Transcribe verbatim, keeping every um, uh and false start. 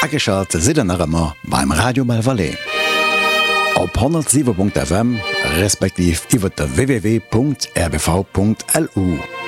Ageschalt Sidennermmer beim Radio Malvalais. Op hundertsieben Punkt F M respektiv iwwer der w w w Punkt r b v Punkt l u.